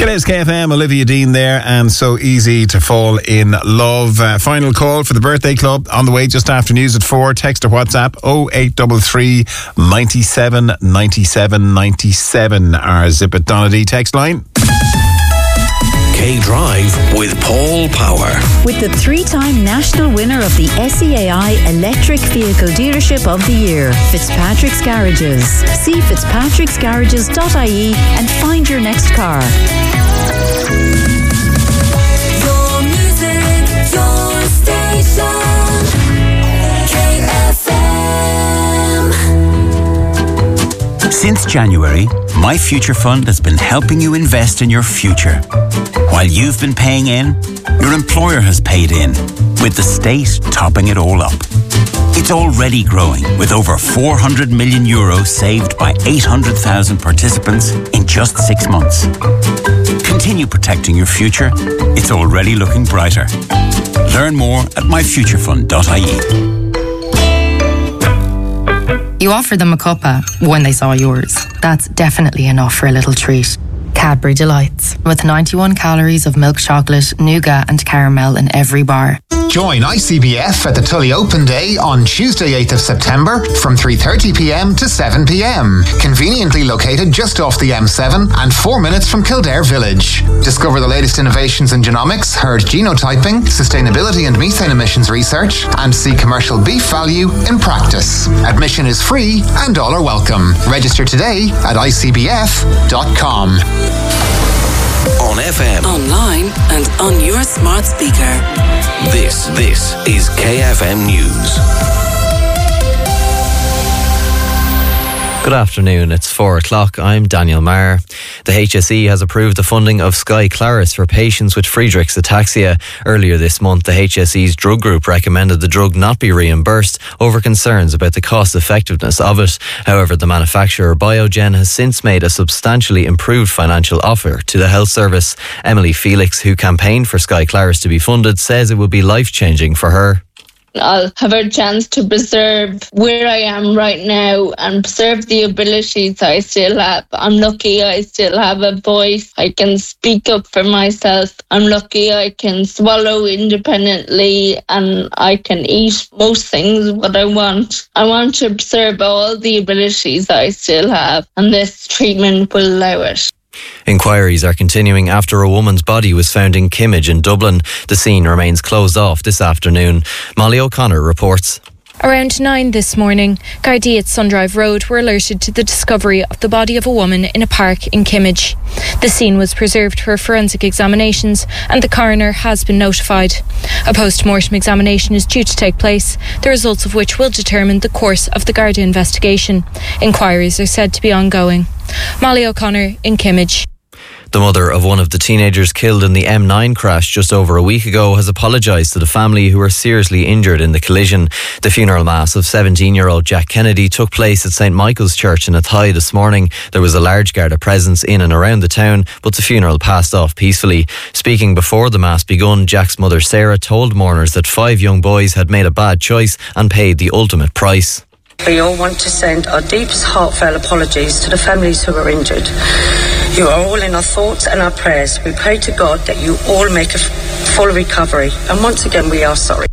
G'day's KFM, Olivia Dean there, and So Easy to Fall in Love. Final call for the birthday club on the way just after news at 4. Text or WhatsApp 0833 97 97 97. Our Zip It Donady text line. K-Drive with Paul Power. With the 3-time national winner of the SEAI Electric Vehicle Dealership of the Year, Fitzpatrick's Garages. See fitzpatricksgarages.ie and find your next car. Your music, your station, KFM. Since January, My Future Fund has been helping you invest in your future. While you've been paying in, your employer has paid in, with the state topping it all up. It's already growing, with over €400 million saved by 800,000 participants in just 6 months. Continue protecting your future. It's already looking brighter. Learn more at myfuturefund.ie. You offered them a cuppa when they saw yours. That's definitely enough for a little treat. Cadbury Delights, with 91 calories of milk chocolate, nougat and caramel in every bar. Join ICBF at the Tully Open Day on Tuesday 8th of September from 3:30pm to 7pm. Conveniently located just off the M7 and 4 minutes from Kildare Village. Discover the latest innovations in genomics, herd genotyping, sustainability and methane emissions research, and see commercial beef value in practice. Admission is free and all are welcome. Register today at icbf.com. On FM, Online and on your smart speaker. this is KFM News. Good afternoon, it's 4 o'clock. I'm Daniel Maher. The HSE has approved the funding of Skyclarys for patients with Friedreich's ataxia. Earlier this month, the HSE's drug group recommended the drug not be reimbursed over concerns about the cost effectiveness of it. However, the manufacturer Biogen has since made a substantially improved financial offer to the health service. Emily Felix, who campaigned for Skyclarys to be funded, says it will be life-changing for her. I'll have a chance to preserve where I am right now and preserve the abilities I still have. I'm lucky I still have a voice. I can speak up for myself. I'm lucky I can swallow independently and I can eat most things what I want. I want to preserve all the abilities I still have, and this treatment will allow it. Inquiries are continuing after a woman's body was found in Kimmage in Dublin. The scene remains closed off this afternoon. Molly O'Connor reports. Around 9 this morning, Gardaí at Sundrive Road were alerted to the discovery of the body of a woman in a park in Kimmage. The scene was preserved for forensic examinations and the coroner has been notified. A post-mortem examination is due to take place, the results of which will determine the course of the Garda investigation. Inquiries are said to be ongoing. Molly O'Connor in Kimmage. The mother of one of the teenagers killed in the M9 crash just over a week ago has apologised to the family who were seriously injured in the collision. The funeral mass of 17-year-old Jack Kennedy took place at St Michael's Church in Athy this morning. There was a large Garda presence in and around the town, but the funeral passed off peacefully. Speaking before the mass begun, Jack's mother Sarah told mourners that 5 young boys had made a bad choice and paid the ultimate price. We all want to send our deepest heartfelt apologies to the families who were injured. You are all in our thoughts and our prayers. We pray to God that you all make a full recovery. And once again, we are sorry.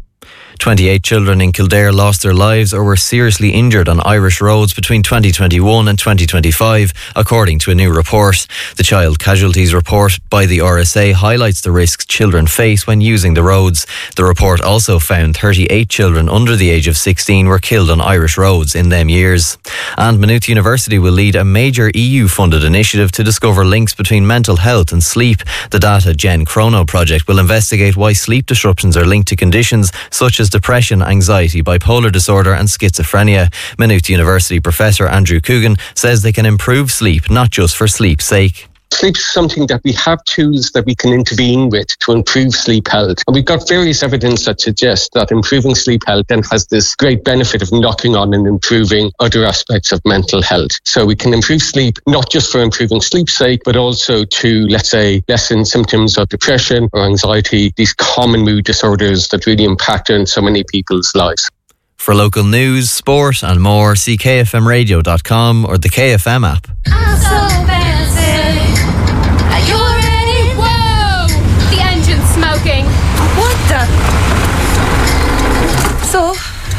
28 children in Kildare lost their lives or were seriously injured on Irish roads between 2021 and 2025, according to a new report. The Child Casualties Report by the RSA highlights the risks children face when using the roads. The report also found 38 children under the age of 16 were killed on Irish roads in them years. And Maynooth University will lead a major EU-funded initiative to discover links between mental health and sleep. The Data Gen Chrono project will investigate why sleep disruptions are linked to conditions such as depression, anxiety, bipolar disorder and schizophrenia. Maynooth University Professor Andrew Coogan says they can improve sleep, not just for sleep's sake. Sleep is something that we have tools that we can intervene with to improve sleep health. And we've got various evidence that suggests that improving sleep health then has this great benefit of knocking on and improving other aspects of mental health. So we can improve sleep, not just for improving sleep's sake, but also to, let's say, lessen symptoms of depression or anxiety, these common mood disorders that really impact on so many people's lives. For local news, sport and more, see kfmradio.com or the KFM app. I'm so fancy. Are you ready?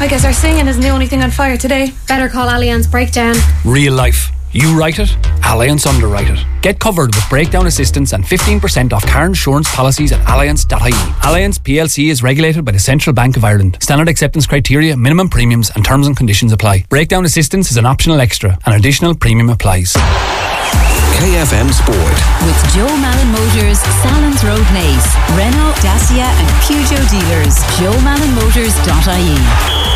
I guess our singing isn't the only thing on fire today. Better call Allianz Breakdown. Real life. You write it, Allianz underwrite it. Get covered with breakdown assistance and 15% off car insurance policies at allianz.ie. Allianz PLC is regulated by the Central Bank of Ireland. Standard acceptance criteria, minimum premiums and terms and conditions apply. Breakdown assistance is an optional extra. An additional premium applies. KFM Sport. With Joe Malin Motors, Salons Road Nace, Renault, Dacia and Peugeot dealers. JoeMalinMotors.ie.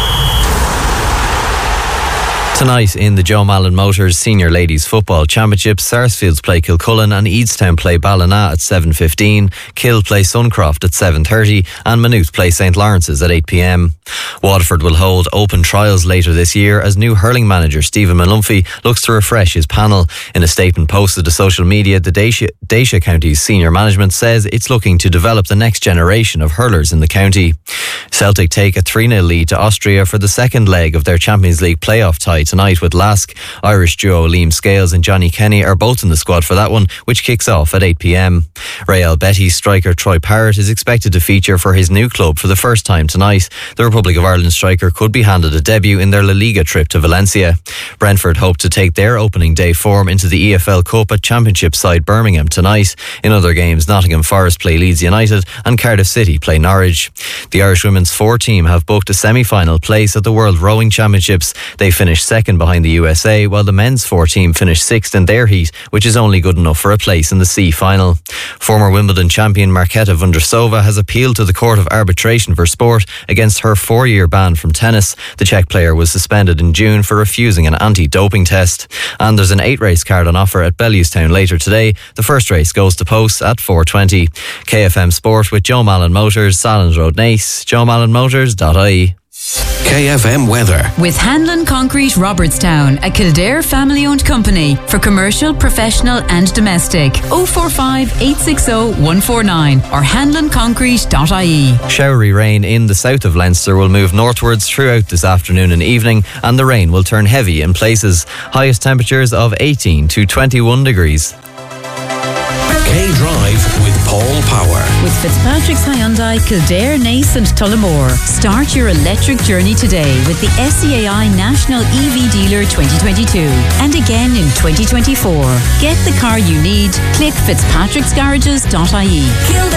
Tonight in the Joe Malin Motors Senior Ladies Football Championship, Sarsfields play Kilcullen and Eadstown play Ballina at 7:15, Kill play Suncroft at 7:30 and Maynooth play St Lawrence's at 8 p.m. Waterford will hold open trials later this year as new hurling manager Stephen Malumphey looks to refresh his panel. In a statement posted to social media, the Dacia County's senior management says it's looking to develop the next generation of hurlers in the county. Celtic take a 3-0 lead to Austria for the second leg of their Champions League playoff tie tonight with Lask. Irish duo Liam Scales and Johnny Kenny are both in the squad for that one, which kicks off at 8 p.m. Real Betis striker Troy Parrott is expected to feature for his new club for the first time tonight. The Republic of Ireland striker could be handed a debut in their La Liga trip to Valencia. Brentford hope to take their opening day form into the EFL Cup at Championship side Birmingham tonight. In other games, Nottingham Forest play Leeds United and Cardiff City play Norwich. The Irish women's 4 team have booked a semi-final place at the World Rowing Championships. They finished second behind the USA, while the men's 4 team finished 6th in their heat, which is only good enough for a place in the C final. Former Wimbledon champion Marketa Vondrousova has appealed to the Court of Arbitration for Sport against her 4-year ban from tennis. The Czech player was suspended in June for refusing an anti-doping test. And there's an 8-race card on offer at Bellewstown later today. The first race goes to post at 4:20. KFM Sport with Joe Malin Motors, Salons Road Nace, JoeMalinMotors.ie. KFM weather. With Hanlon Concrete Robertstown, a Kildare family-owned company for commercial, professional and domestic. 045 860 149 or hanlonconcrete.ie. Showery rain in the south of Leinster will move northwards throughout this afternoon and evening, and the rain will turn heavy in places. Highest temperatures of 18 to 21 degrees. K-Drive with Paul Power. With Fitzpatrick's Hyundai, Kildare, Nace and Tullamore. Start your electric journey today with the SCAI National EV Dealer 2022 and again in 2024. Get the car you need. Click fitzpatricksgarages.ie.